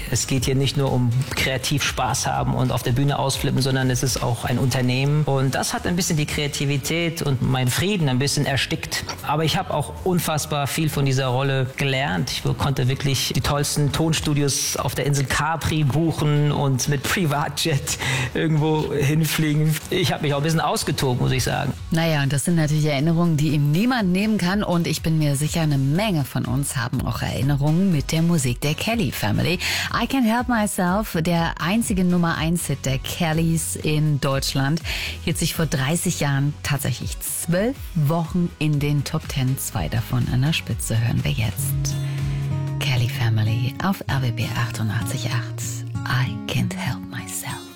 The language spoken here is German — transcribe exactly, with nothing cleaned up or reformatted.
Es geht hier nicht nur um kreativ Spaß haben und auf der Bühne ausflippen, sondern es ist auch ein Unternehmen. Und das hat ein bisschen die Kreativität und meinen Frieden ein bisschen erstickt. Aber ich habe auch unfassbar viel von dieser Rolle gelernt. Ich konnte wirklich die tollsten Tonstudios auf der Insel Capri buchen und mit Privatjet irgendwo hinfliegen. Ich habe mich auch ein bisschen ausgetobt, muss ich sagen. Naja, und das sind natürlich Erinnerungen, die ihm niemand nehmen kann. Und ich bin mir sicher, eine Menge von uns haben auch Erinnerungen mit der Musik der Kelly Family. I Can't Help Myself, der einzige Nummer eins Hit der Kellys in Deutschland, hielt sich vor dreißig Jahren tatsächlich zwölf Wochen in den Top Ten. Zwei davon an der Spitze hören wir jetzt. Kelly Family auf R B B achtundachtzig Komma acht. I Can't Help Myself.